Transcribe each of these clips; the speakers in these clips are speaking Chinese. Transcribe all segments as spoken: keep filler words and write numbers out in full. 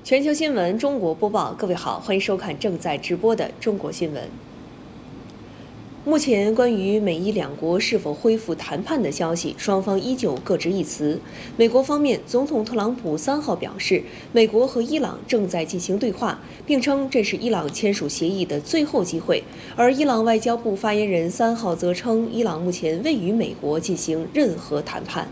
全球新闻中国播报，各位好，欢迎收看正在直播的中国新闻。目前，关于美伊两国是否恢复谈判的消息，双方依旧各执一词。美国方面，总统特朗普三号表示，美国和伊朗正在进行对话，并称这是伊朗签署协议的最后机会。而伊朗外交部发言人三号则称，伊朗目前未与美国进行任何谈判。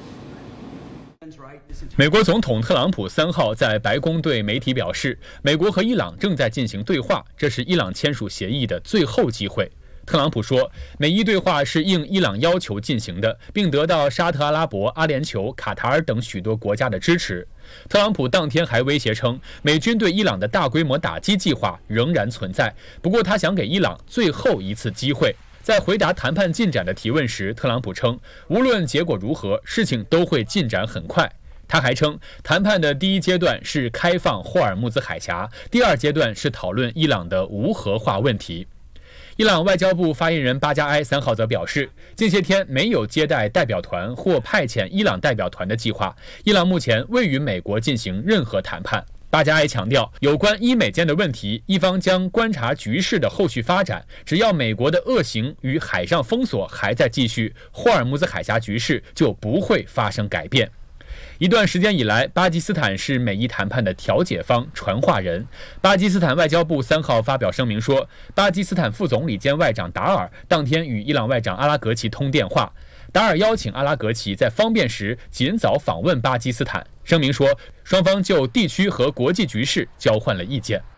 美国总统特朗普三号在白宫对媒体表示，美国和伊朗正在进行对话，这是伊朗签署协议的最后机会。特朗普说，美伊对话是应伊朗要求进行的，并得到沙特阿拉伯、阿联酋、卡塔尔等许多国家的支持。特朗普当天还威胁称，美军对伊朗的大规模打击计划仍然存在，不过他想给伊朗最后一次机会。 在回答谈判进展的提问时，特朗普称，无论结果如何，事情都会进展很快。他还称，谈判的第一阶段是开放霍尔木兹海峡，第二阶段是讨论伊朗的无核化问题。伊朗外交部发言人巴加埃三号则表示，近些天没有接待代表团或派遣伊朗代表团的计划，伊朗目前未与美国进行任何谈判。 巴加埃强调，有关伊美间的问题，一方将观察局势的后续发展。只要美国的恶行与海上封锁还在继续，霍尔木兹海峡局势就不会发生改变。一段时间以来，巴基斯坦是美伊谈判的调解方、传话人。巴基斯坦外交部三号发表声明说，巴基斯坦副总理兼外长达尔当天与伊朗外长阿拉格齐通电话。 达尔邀请阿拉格齐在方便时尽早访问巴基斯坦。声明说，双方就地区和国际局势交换了意见。